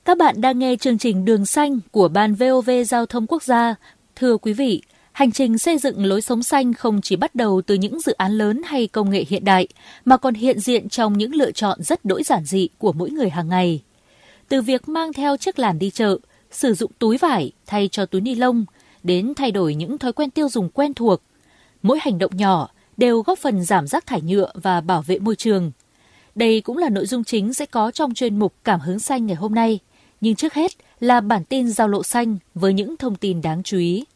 Các bạn đang nghe chương trình Đường Xanh của Ban VOV Giao thông Quốc gia. Thưa quý vị, hành trình xây dựng lối sống xanh không chỉ bắt đầu từ những dự án lớn hay công nghệ hiện đại, mà còn hiện diện trong những lựa chọn rất đỗi giản dị của mỗi người hàng ngày. Từ việc mang theo chiếc làn đi chợ, sử dụng túi vải thay cho túi ni lông, đến thay đổi những thói quen tiêu dùng quen thuộc. Mỗi hành động nhỏ đều góp phần giảm rác thải nhựa và bảo vệ môi trường. Đây cũng là nội dung chính sẽ có trong chuyên mục Cảm hứng xanh ngày hôm nay. Nhưng trước hết là bản tin giao lộ xanh với những thông tin đáng chú ý.